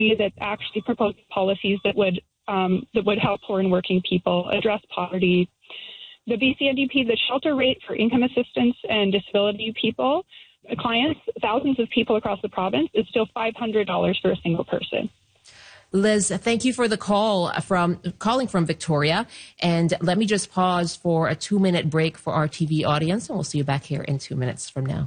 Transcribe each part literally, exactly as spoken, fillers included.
that actually proposes policies that would um, that would help poor and working people, address poverty. The B C N D P, the shelter rate for income assistance and disability people, clients, thousands of people across the province, is still five hundred dollars for a single person. Liz, thank you for the call from calling from Victoria. And let me just pause for a two minute break for our T V audience, and we'll see you back here in two minutes from now.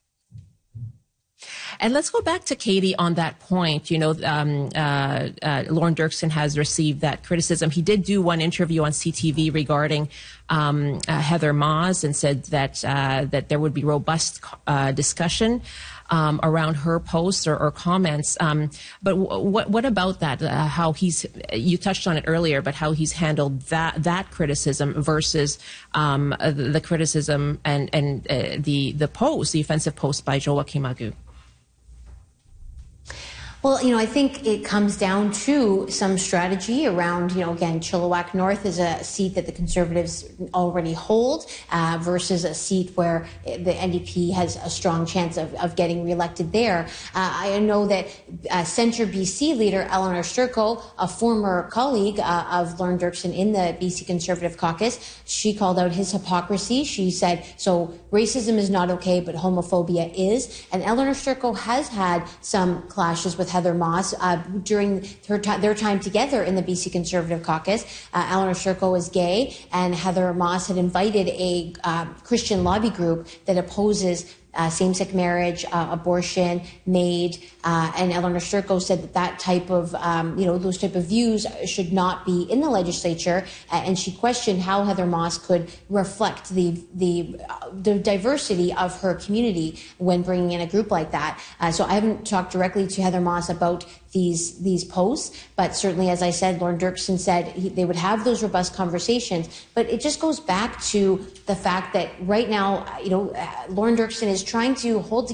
And let's go back to Katie on that point. You know, um, uh, uh, Lorne Dirksen has received that criticism. He did do one interview on C T V regarding um, uh, Heather Maas and said that uh, that there would be robust uh, discussion um, around her posts or, or comments. Um, but w- what what about that? Uh, how he's you touched on it earlier, but how he's handled that that criticism versus um, uh, the, the criticism and and uh, the the post, the offensive post by Joaquim Agu. Well, you know, I think it comes down to some strategy around, you know, again, Chilliwack North is a seat that the Conservatives already hold uh, versus a seat where the N D P has a strong chance of, of getting reelected there. Uh, I know that uh, Centre B C leader Eleanor Sturko, a former colleague uh, of Lorne Dirksen in the B C Conservative caucus, she called out his hypocrisy. She said, so racism is not okay, but homophobia is. And Eleanor Sturko has had some clashes with Heather Maas uh, during her t- their time together in the B C Conservative caucus. Uh, Eleanor Sturko is gay, and Heather Maas had invited a uh, Christian lobby group that opposes Uh, same-sex marriage, uh, abortion, MAID, uh, and Eleanor Sturko said that that type of, um, you know, those type of views should not be in the legislature, uh, and she questioned how Heather Maas could reflect the the, uh, the diversity of her community when bringing in a group like that. Uh, so I haven't talked directly to Heather Maas about these these posts, but certainly, as I said, Lorne Dirksen said he, they would have those robust conversations. But it just goes back to the fact that right now, you know, Lorne Dirksen is trying to hold